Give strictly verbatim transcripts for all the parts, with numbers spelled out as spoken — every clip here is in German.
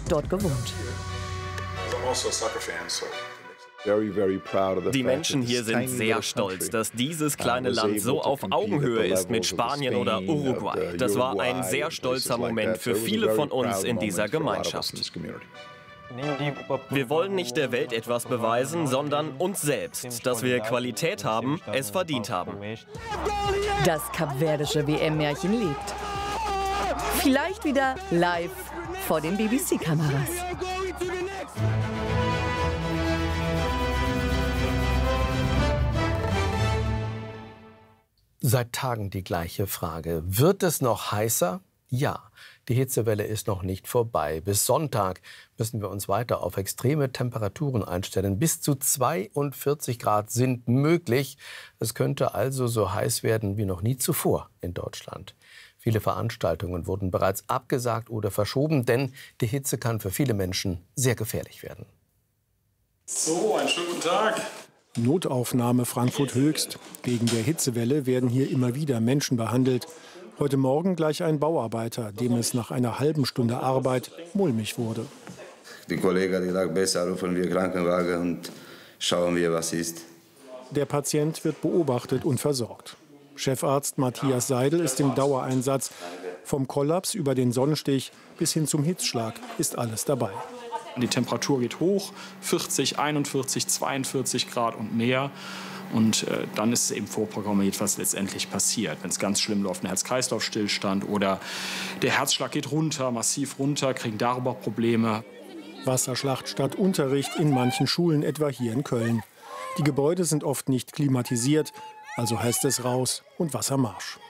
dort gewohnt. Die Menschen hier sind sehr stolz, dass dieses kleine Land so auf Augenhöhe ist mit Spanien oder Uruguay. Das war ein sehr stolzer Moment für viele von uns in dieser Gemeinschaft. Wir wollen nicht der Welt etwas beweisen, sondern uns selbst, dass wir Qualität haben, es verdient haben. Das kapverdische W M-Märchen lebt. Vielleicht wieder live vor den B B C-Kameras. Seit Tagen die gleiche Frage. Wird es noch heißer? Ja, die Hitzewelle ist noch nicht vorbei. Bis Sonntag müssen wir uns weiter auf extreme Temperaturen einstellen. Bis zu zweiundvierzig Grad sind möglich. Es könnte also so heiß werden wie noch nie zuvor in Deutschland. Viele Veranstaltungen wurden bereits abgesagt oder verschoben, denn die Hitze kann für viele Menschen sehr gefährlich werden. So, einen schönen guten Tag. Notaufnahme Frankfurt Höchst. Wegen der Hitzewelle werden hier immer wieder Menschen behandelt. Heute Morgen gleich ein Bauarbeiter, dem es nach einer halben Stunde Arbeit mulmig wurde. Die Kollege hat gesagt, besser rufen wir Krankenwagen und schauen wir, was ist. Der Patient wird beobachtet und versorgt. Chefarzt Matthias Seidel ist im Dauereinsatz. Vom Kollaps über den Sonnenstich bis hin zum Hitzschlag ist alles dabei. Die Temperatur geht hoch, vierzig, einundvierzig, zweiundvierzig Grad und mehr. Und äh, dann ist eben vorprogrammiert, was letztendlich passiert. Wenn es ganz schlimm läuft, ein Herz-Kreislauf-Stillstand oder der Herzschlag geht runter, massiv runter, kriegen darüber Probleme. Wasserschlacht statt Unterricht in manchen Schulen, etwa hier in Köln. Die Gebäude sind oft nicht klimatisiert, also heißt es raus und Wassermarsch.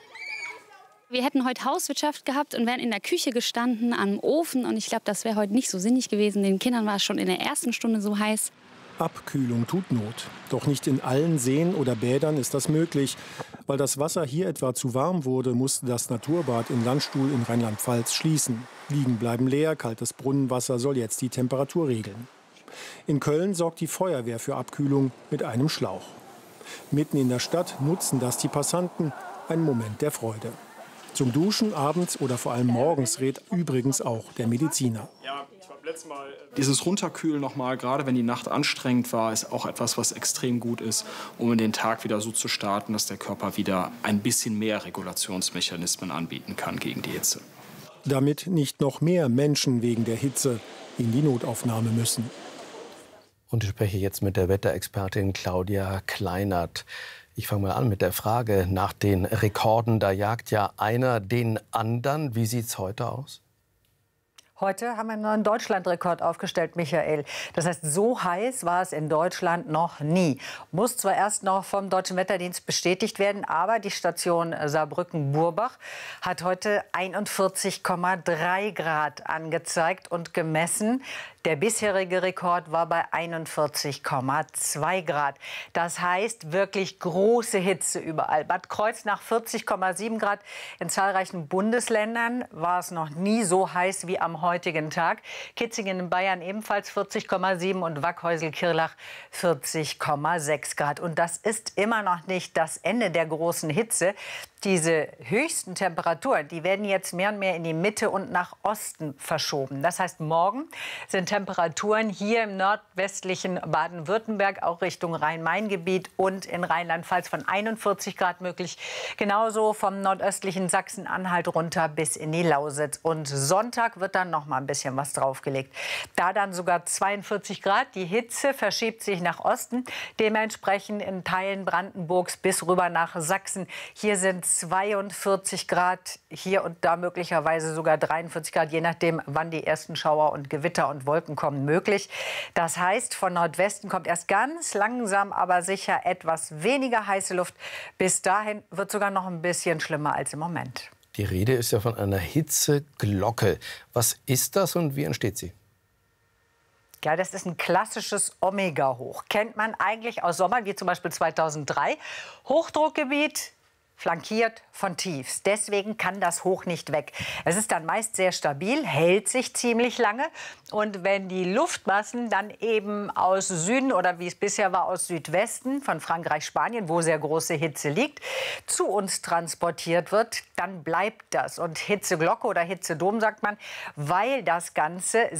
Wir hätten heute Hauswirtschaft gehabt und wären in der Küche gestanden, am Ofen. Und ich glaube, das wäre heute nicht so sinnig gewesen. Den Kindern war es schon in der ersten Stunde so heiß. Abkühlung tut Not. Doch nicht in allen Seen oder Bädern ist das möglich. Weil das Wasser hier etwa zu warm wurde, musste das Naturbad in Landstuhl in Rheinland-Pfalz schließen. Liegen bleiben leer, kaltes Brunnenwasser soll jetzt die Temperatur regeln. In Köln sorgt die Feuerwehr für Abkühlung mit einem Schlauch. Mitten in der Stadt nutzen das die Passanten. Ein Moment der Freude. Zum Duschen abends oder vor allem morgens rät übrigens auch der Mediziner. Dieses Runterkühlen nochmal, gerade wenn die Nacht anstrengend war, ist auch etwas, was extrem gut ist, um in den Tag wieder so zu starten, dass der Körper wieder ein bisschen mehr Regulationsmechanismen anbieten kann gegen die Hitze. Damit nicht noch mehr Menschen wegen der Hitze in die Notaufnahme müssen. Und ich spreche jetzt mit der Wetterexpertin Claudia Kleinert. Ich fange mal an mit der Frage nach den Rekorden. Da jagt ja einer den anderen. Wie sieht es heute aus? Heute haben wir einen neuen Deutschlandrekord aufgestellt, Michael. Das heißt, so heiß war es in Deutschland noch nie. Muss zwar erst noch vom Deutschen Wetterdienst bestätigt werden, aber die Station Saarbrücken-Burbach hat heute einundvierzig Komma drei Grad angezeigt und gemessen. Der bisherige Rekord war bei einundvierzig Komma zwei Grad. Das heißt wirklich große Hitze überall. Bad Kreuznach vierzig Komma sieben Grad. In zahlreichen Bundesländern war es noch nie so heiß wie am heutigen Tag. Kitzingen in Bayern ebenfalls vierzig Komma sieben und Wackhäusel-Kirlach vierzig Komma sechs Grad. Und das ist immer noch nicht das Ende der großen Hitze. Diese höchsten Temperaturen, die werden jetzt mehr und mehr in die Mitte und nach Osten verschoben. Das heißt, morgen sind Temperaturen hier im nordwestlichen Baden-Württemberg, auch Richtung Rhein-Main-Gebiet und in Rheinland-Pfalz von einundvierzig Grad möglich. Genauso vom nordöstlichen Sachsen-Anhalt runter bis in die Lausitz. Und Sonntag wird dann noch mal ein bisschen was draufgelegt. Da dann sogar zweiundvierzig Grad. Die Hitze verschiebt sich nach Osten. Dementsprechend in Teilen Brandenburgs bis rüber nach Sachsen. Hier sind zweiundvierzig Grad, hier und da möglicherweise sogar dreiundvierzig Grad, je nachdem, wann die ersten Schauer und Gewitter und Wolken kommen, möglich. Das heißt, von Nordwesten kommt erst ganz langsam, aber sicher etwas weniger heiße Luft. Bis dahin wird sogar noch ein bisschen schlimmer als im Moment. Die Rede ist ja von einer Hitzeglocke. Was ist das und wie entsteht sie? Ja, das ist ein klassisches Omega-Hoch. Kennt man eigentlich aus Sommern, wie zum Beispiel zweitausenddrei. Hochdruckgebiet, flankiert von Tiefs. Deswegen kann das Hoch nicht weg. Es ist dann meist sehr stabil, hält sich ziemlich lange. Und wenn die Luftmassen dann eben aus Süden oder wie es bisher war aus Südwesten von Frankreich, Spanien, wo sehr große Hitze liegt, zu uns transportiert wird, dann bleibt das. Und Hitzeglocke oder Hitzedom sagt man, weil das Ganze